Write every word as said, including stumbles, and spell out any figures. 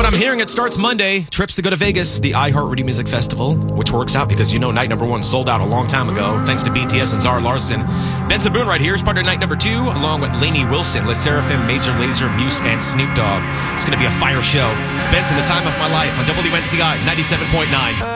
I'm hearing, it starts Monday. Trips to go to Vegas, the iHeartRadio Music Festival, which works out because you know night number one sold out a long time ago, thanks to B T S and Zara Larsson. Benson Boone right here is part of night number two, along with Lainey Wilson, Les Seraphim, Major Lazer, Muse, and Snoop Dogg. It's going to be a fire show. It's Benson, the time of my life, on W N C I ninety-seven point nine.